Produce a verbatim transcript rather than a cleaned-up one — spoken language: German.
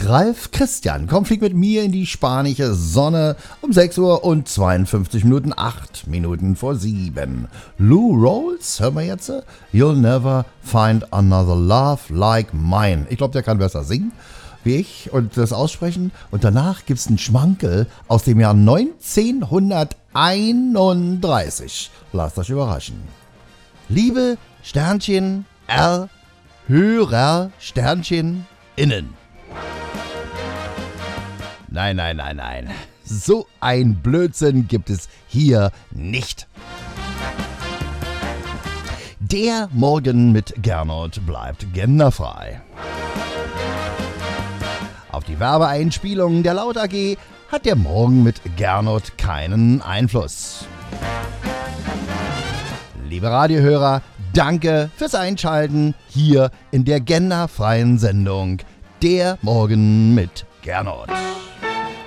Ralf Christian, komm, flieg mit mir in die spanische Sonne um sechs Uhr und zweiundfünfzig Minuten, acht Minuten vor sieben. Lou Rawls, hören wir jetzt? You'll never find another love like mine. Ich glaube, der kann besser singen wie ich und das aussprechen. Und danach gibt es einen Schmankel aus dem Jahr neunzehnhunderteinunddreißig. Lasst euch überraschen. Liebe Sternchen R, Hörer Sternchen innen. Nein, nein, nein, nein. So ein Blödsinn gibt es hier nicht. Der Morgen mit Gernot bleibt genderfrei. Auf die Werbeeinspielung der Laut A G hat der Morgen mit Gernot keinen Einfluss. Liebe Radiohörer, danke fürs Einschalten hier in der genderfreien Sendung Der Morgen mit Gernot.